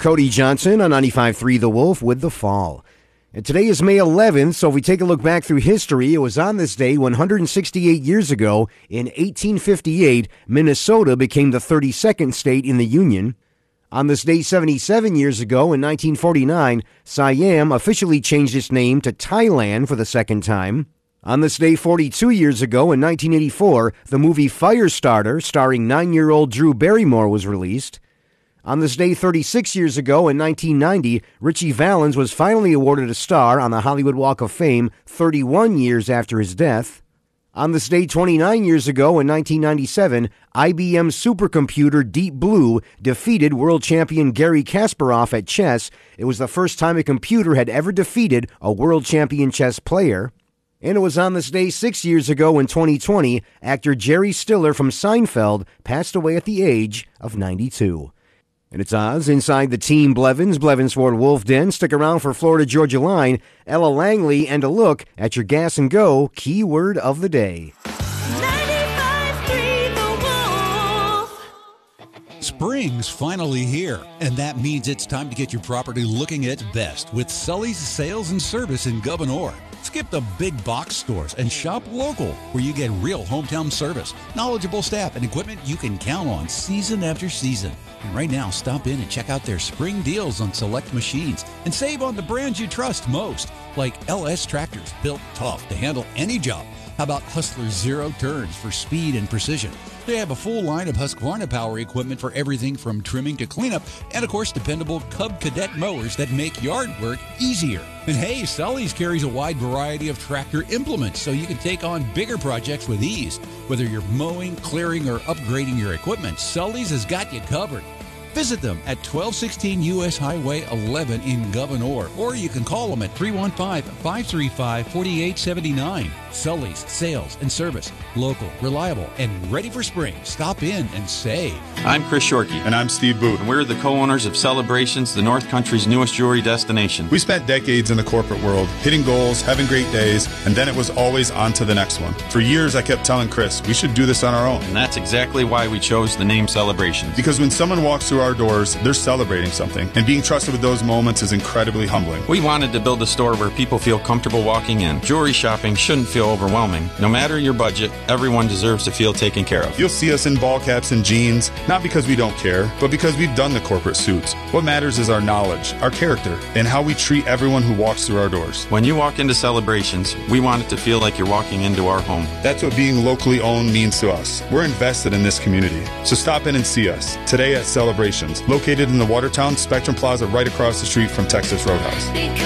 Cody Johnson on 95.3 The Wolf with The Fall. And today is May 11th, so if we take a look back through history, it was on this day 168 years ago, in 1858, Minnesota became the 32nd state in the Union. On this day 77 years ago, in 1949, Siam officially changed its name to Thailand for the second time. On this day 42 years ago, in 1984, the movie Firestarter, starring 9-year-old Drew Barrymore, was released. On this day 36 years ago, in 1990, Ritchie Valens was finally awarded a star on the Hollywood Walk of Fame 31 years after his death. On this day 29 years ago, in 1997, IBM supercomputer Deep Blue defeated world champion Garry Kasparov at chess. It was the first time a computer had ever defeated a world champion chess player. And it was on this day 6 years ago, in 2020, actor Jerry Stiller from Seinfeld passed away at the age of 92. And it's Oz inside the Team Blevins Ford Wolf Den. Stick around for Florida Georgia Line, Ella Langley, and a look at your gas and go keyword of the day. 95.3 The Wolf. Spring's finally here, and that means it's time to get your property looking its best with Sully's Sales and Service in Gouverneur. Skip the big box stores and shop local, where you get real hometown service, knowledgeable staff, and equipment you can count on season after season. And right now, stop in and check out their spring deals on select machines and save on the brands you trust most, like LS tractors, built tough to handle any job. How about Hustler Zero Turns for speed and precision? They have a full line of Husqvarna power equipment for everything from trimming to cleanup, and of course dependable Cub Cadet mowers that make yard work easier. And hey, Sully's carries a wide variety of tractor implements so you can take on bigger projects with ease. Whether you're mowing, clearing, or upgrading your equipment, Sully's has got you covered. Visit them at 1216 U.S. Highway 11 in Gouverneur, or you can call them at 315-535-4879. Sully's Sales and Service. Local, reliable, and ready for spring. Stop in and save. I'm Chris Shorkey. And I'm Steve Booth. And we're the co-owners of Celebrations, the North Country's newest jewelry destination. We spent decades in the corporate world, hitting goals, having great days, and then it was always on to the next one. For years, I kept telling Chris, we should do this on our own. And that's exactly why we chose the name Celebrations. Because when someone walks through our doors, they're celebrating something, and being trusted with those moments is incredibly humbling. We wanted to build a store where people feel comfortable walking in. Jewelry shopping shouldn't feel overwhelming. No matter your budget, everyone deserves to feel taken care of. You'll see us in ball caps and jeans, not because we don't care, but because we've done the corporate suits. What matters is our knowledge, our character, and how we treat everyone who walks through our doors. When you walk into Celebrations, we want it to feel like you're walking into our home. That's what being locally owned means to us. We're invested in this community. So stop in and see us today at Celebrations, located in the Watertown Spectrum Plaza right across the street from Texas Roadhouse.